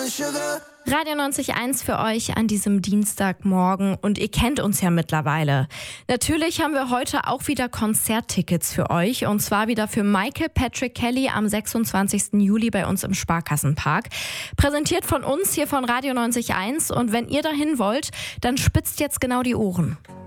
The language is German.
Radio 90.1 für euch an diesem Dienstagmorgen und ihr kennt uns ja mittlerweile. Natürlich haben wir heute auch wieder Konzerttickets für euch und zwar wieder für Michael Patrick Kelly am 26. Juli bei uns im Sparkassenpark. Präsentiert von uns hier von Radio 90.1 und wenn ihr dahin wollt, dann spitzt jetzt genau die Ohren.